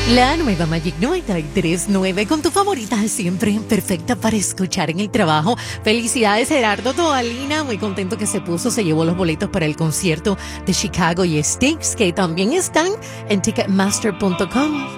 La nueva Magic 93.9 con tu favorita siempre perfecta para escuchar en el trabajo. Felicidades Gerardo Toalina, muy contento que se llevó los boletos para el concierto de Chicago y Styx, que también están en Ticketmaster.com.